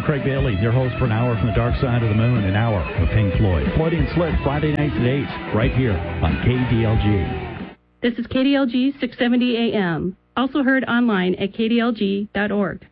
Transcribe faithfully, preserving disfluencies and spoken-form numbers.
I'm Craig Bailey, your host for an hour from the dark side of the moon, an hour of Pink Floyd. Floyd and Slit, Friday nights at eight, right here on K D L G. This is K D L G six seventy A M, also heard online at k d l g dot org.